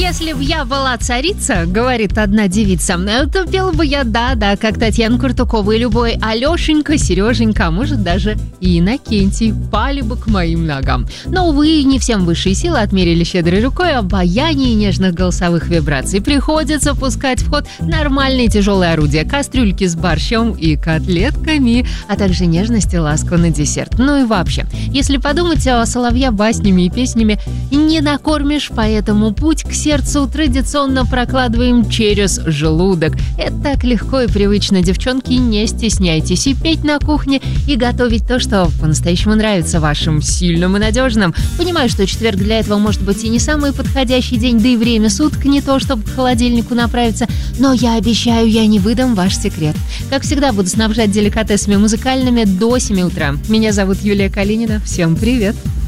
Если б я была царица, говорит одна девица, то пела бы я да-да, как Татьяна Куртукова, и любой Алешенька, Сереженька, а может даже и Иннокентий пали бы к моим ногам. Но, увы, не всем высшие силы отмерили щедрой рукой обаяние нежных голосовых вибраций. Приходится пускать в ход нормальные тяжелые орудия, кастрюльки с борщом и котлетками, а также нежность и ласку на десерт. Ну и вообще, если подумать, соловья баснями и песнями не накормишь, поэтому путь к сердцу традиционно прокладываем через желудок. Это так легко и привычно, девчонки, не стесняйтесь и петь на кухне, и готовить то, что по-настоящему нравится вашим сильным и надежным. Понимаю, что четверг для этого может быть и не самый подходящий день, да и время суток не то, чтобы к холодильнику направиться, но я обещаю, я не выдам ваш секрет. Как всегда, буду снабжать деликатесами музыкальными до 7 утра. Меня зовут Юлия Калинина. Всем привет!